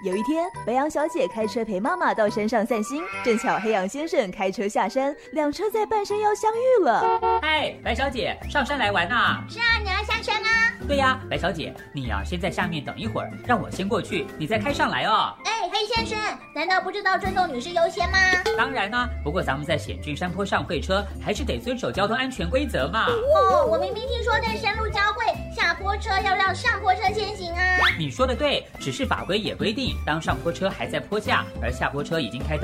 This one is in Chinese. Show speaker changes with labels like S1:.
S1: 有一天，白羊小姐开车陪妈妈到山上散心，正巧黑羊先生开车下山，两车在半山腰相遇了。
S2: 嗨，白小姐，上山来玩啊？
S3: 是啊，你要下山啊？
S2: 对呀，白小姐，你呀先在下面等一会儿，让我先过去，你再开上来哦。
S3: 哎，黑先生，难道不知道尊重女士优先吗？
S2: 当然啦，不过咱们在险峻山坡上会车，还是得遵守交通安全规则嘛。
S3: 哦，我明明听说在山路交汇，下坡车要让上坡车先行啊。
S2: 你说的对，只是法规也规定，当上坡车还在坡下，而下坡车已经开到